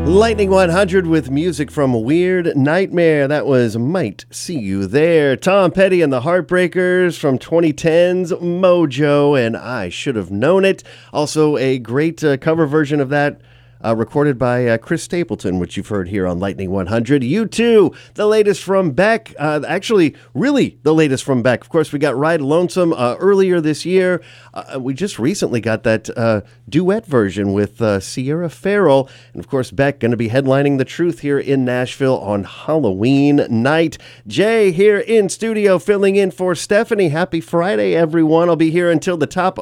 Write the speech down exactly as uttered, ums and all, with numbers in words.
Lightning one hundred with music from Weird Nightmare. That was Might See You There. Tom Petty and the Heartbreakers from twenty ten's Mojo and I Should Have Known It. Also a great uh, cover version of that uh, recorded by uh, Chris Stapleton, which you've heard here on Lightning one hundred. U two, the latest from Beck. Uh, actually, really the latest from Beck. Of course, we got Ride Lonesome uh, earlier this year. Uh, we just recently got that uh, duet version with uh, Sierra Farrell. And of course, Beck going to be headlining The Truth here in Nashville on Halloween night. Jay here in studio filling in for Stephanie. Happy Friday, everyone. I'll be here until the top